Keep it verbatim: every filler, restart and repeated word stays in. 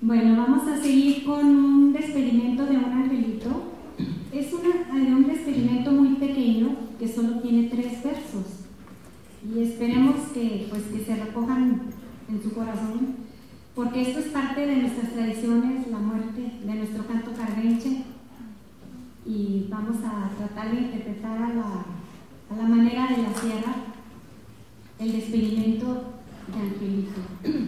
Bueno, vamos a seguir con un despedimento de un angelito. Es una, de un despedimento muy pequeño que solo tiene tres versos y esperemos que, pues, que se recojan en su corazón, porque esto es parte de nuestras tradiciones, la muerte, de nuestro canto cardenche, y vamos a tratar de interpretar a la, a la manera de la sierra el despedimento de Angelito.